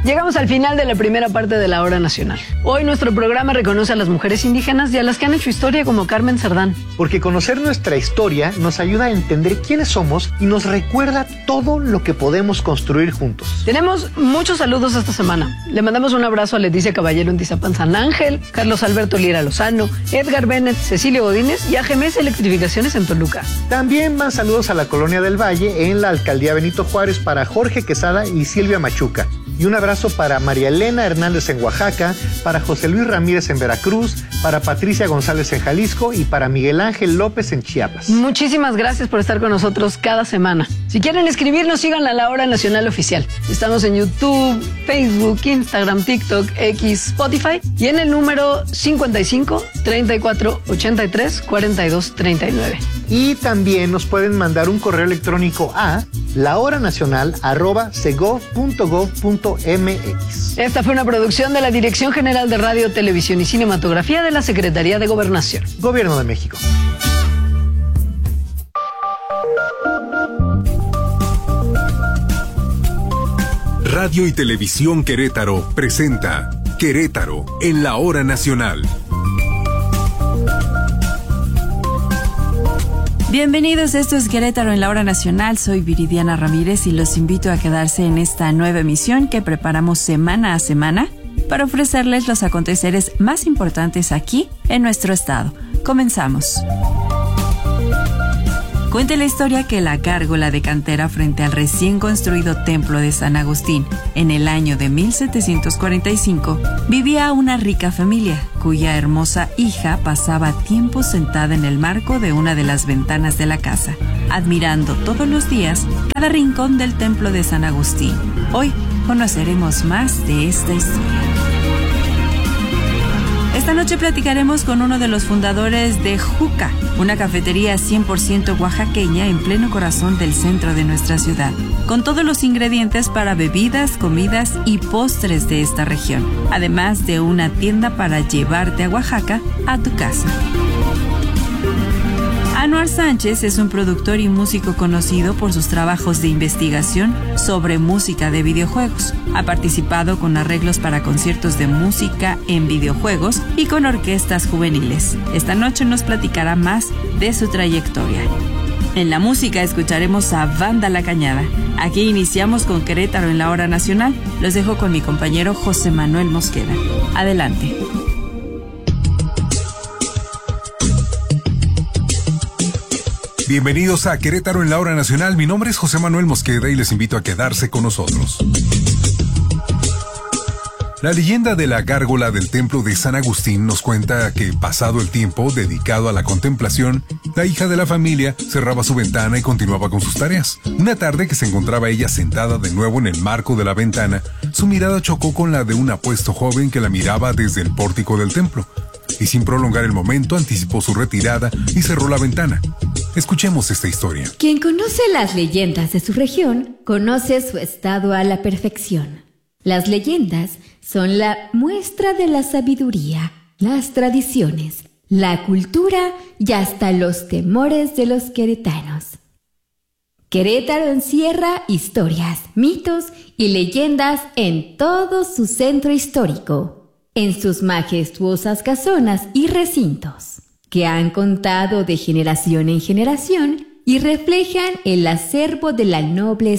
Llegamos al final de la primera parte de la Hora Nacional. Hoy nuestro programa reconoce a las mujeres indígenas y a las que han hecho historia como Carmen Cerdán. Porque conocer nuestra historia nos ayuda a entender quiénes somos y nos recuerda todo lo que podemos construir juntos. Tenemos muchos saludos esta semana. Le mandamos un abrazo a Leticia Caballero en Tizapán San Ángel, Carlos Alberto Lira Lozano, Edgar Bennett, Cecilio Godínez y a GMS Electrificaciones en Toluca. También más saludos a la Colonia del Valle en la Alcaldía Benito Juárez para Jorge Quesada y Silvia Machuca. Y un abrazo para María Elena Hernández en Oaxaca, para José Luis Ramírez en Veracruz, para Patricia González en Jalisco y para Miguel Ángel López en Chiapas. Muchísimas gracias por estar con nosotros cada semana. Si quieren escribirnos, sigan a La Hora Nacional Oficial. Estamos en YouTube, Facebook, Instagram, TikTok, X, Spotify y en el número 55 34 83 42 39. Y también nos pueden mandar un correo electrónico a lahoranacional@segov.gov.mx. Esta fue una producción de la Dirección General de Radio, Televisión y Cinematografía de la Secretaría de Gobernación. Gobierno de México. Radio y Televisión Querétaro presenta Querétaro en la Hora Nacional. Bienvenidos, esto es Querétaro en la Hora Nacional. Soy Viridiana Ramírez y los invito a quedarse en esta nueva emisión que preparamos semana a semana para ofrecerles los aconteceres más importantes aquí en nuestro estado. Comenzamos. Cuenta la historia que la gárgola de cantera frente al recién construido templo de San Agustín en el año de 1745 vivía una rica familia cuya hermosa hija pasaba tiempo sentada en el marco de una de las ventanas de la casa, admirando todos los días cada rincón del templo de San Agustín. Hoy conoceremos más de esta historia. Esta noche platicaremos con uno de los fundadores de Juca, una cafetería 100% oaxaqueña en pleno corazón del centro de nuestra ciudad, con todos los ingredientes para bebidas, comidas y postres de esta región, además de una tienda para llevarte a Oaxaca a tu casa. Anuar Sánchez es un productor y músico conocido por sus trabajos de investigación sobre música de videojuegos. Ha participado con arreglos para conciertos de música en videojuegos y con orquestas juveniles. Esta noche nos platicará más de su trayectoria. En la música escucharemos a Banda La Cañada. Aquí iniciamos con Querétaro en la Hora Nacional. Los dejo con mi compañero José Manuel Mosqueda. Adelante. Bienvenidos a Querétaro en la Hora Nacional. Mi nombre es José Manuel Mosqueda y les invito a quedarse con nosotros. La leyenda de la gárgola del templo de San Agustín nos cuenta que, pasado el tiempo dedicado a la contemplación, la hija de la familia cerraba su ventana y continuaba con sus tareas. Una tarde que se encontraba ella sentada de nuevo en el marco de la ventana, su mirada chocó con la de un apuesto joven que la miraba desde el pórtico del templo. Y sin prolongar el momento, anticipó su retirada y cerró la ventana. Escuchemos esta historia. Quien conoce las leyendas de su región, conoce su estado a la perfección. Las leyendas son la muestra de la sabiduría, las tradiciones, la cultura y hasta los temores de los queretanos. Querétaro encierra historias, mitos y leyendas en todo su centro histórico, en sus majestuosas casonas y recintos, que han contado de generación en generación y reflejan el acervo de la noble